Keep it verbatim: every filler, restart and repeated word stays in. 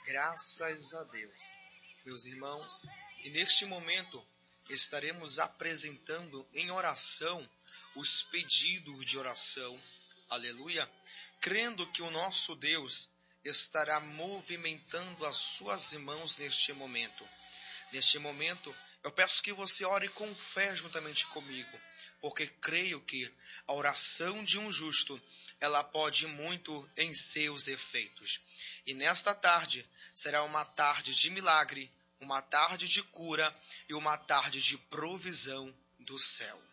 Graças a Deus. Meus irmãos, e neste momento estaremos apresentando em oração os pedidos de oração. Aleluia. Crendo que o nosso Deus estará movimentando as suas mãos neste momento. Neste momento, eu peço que você ore com fé juntamente comigo, porque creio que a oração de um justo, ela pode muito em seus efeitos. E nesta tarde, será uma tarde de milagre, uma tarde de cura e uma tarde de provisão do céu.